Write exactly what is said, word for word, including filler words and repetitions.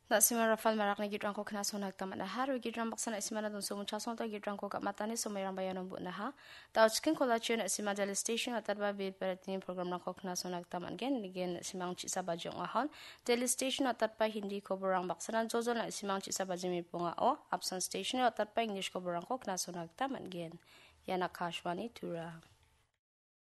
Na sima rafal marak na gidrang ko kna sonak tamat na ha ro gidrang baksa na sima na dun sumun chasong ta gidrang ko kat matani so mayang bayan bu na ha ta chicken ko la na sima daily station atar ba bit paratini program na ko kna sonak tamat gen gen simang chi sa bajong ahon daily station atar pa hindi ko borang baksa na jojo na simang chi sa bajimi punga o absent station atar pa english ko borang ko kna sonak tamat gen yana kashwani tura